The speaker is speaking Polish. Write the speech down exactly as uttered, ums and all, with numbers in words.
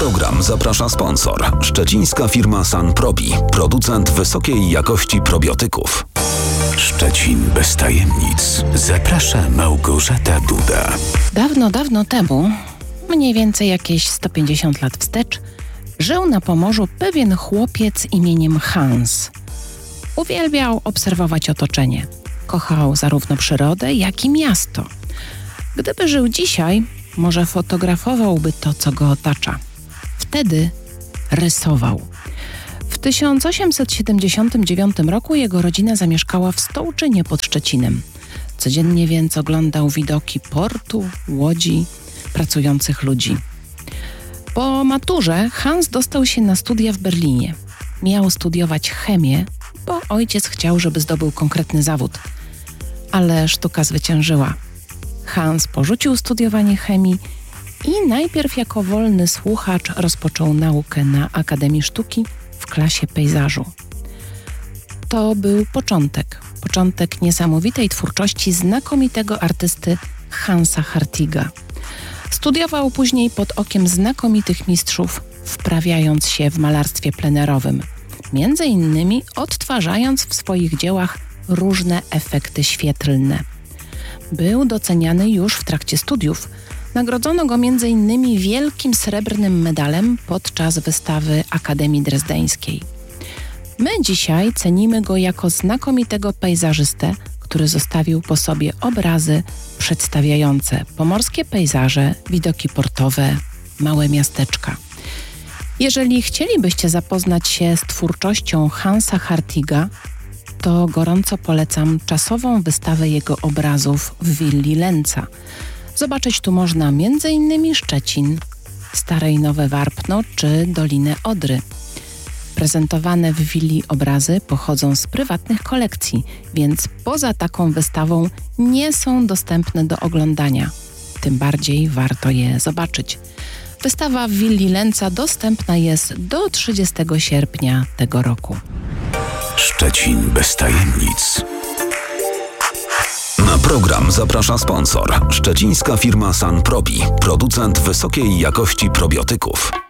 program zaprasza sponsor. Szczecińska firma Sanprobi, producent wysokiej jakości probiotyków. Szczecin bez tajemnic. Zaprasza Małgorzata Duda. Dawno, dawno temu, mniej więcej jakieś sto pięćdziesiąt lat wstecz, żył na Pomorzu pewien chłopiec imieniem Hans. Uwielbiał obserwować otoczenie. Kochał zarówno przyrodę, jak i miasto. Gdyby żył dzisiaj, może fotografowałby to, co go otacza. Wtedy rysował. W tysiąc osiemset siedemdziesiątym dziewiątym roku jego rodzina zamieszkała w Stołczynie pod Szczecinem. Codziennie więc oglądał widoki portu, łodzi, pracujących ludzi. Po maturze Hans dostał się na studia w Berlinie. Miał studiować chemię, bo ojciec chciał, żeby zdobył konkretny zawód. Ale sztuka zwyciężyła. Hans porzucił studiowanie chemii i najpierw jako wolny słuchacz rozpoczął naukę na Akademii Sztuki w klasie pejzażu. To był początek, początek niesamowitej twórczości znakomitego artysty Hansa Hartiga. Studiował później pod okiem znakomitych mistrzów, wprawiając się w malarstwie plenerowym, między innymi odtwarzając w swoich dziełach różne efekty świetlne. Był doceniany już w trakcie studiów. Nagrodzono go między innymi wielkim srebrnym medalem podczas wystawy Akademii Drezdeńskiej. My dzisiaj cenimy go jako znakomitego pejzażystę, który zostawił po sobie obrazy przedstawiające pomorskie pejzaże, widoki portowe, małe miasteczka. Jeżeli chcielibyście zapoznać się z twórczością Hansa Hartiga, to gorąco polecam czasową wystawę jego obrazów w willi Lęca. Zobaczyć tu można między innymi Szczecin, Stare i Nowe Warpno czy Dolinę Odry. Prezentowane w willi obrazy pochodzą z prywatnych kolekcji, więc poza taką wystawą nie są dostępne do oglądania. Tym bardziej warto je zobaczyć. Wystawa w willi Lęca dostępna jest do trzydziestego sierpnia tego roku. Szczecin bez tajemnic. Na program zaprasza sponsor. Szczecińska firma Sanprobi, producent wysokiej jakości probiotyków.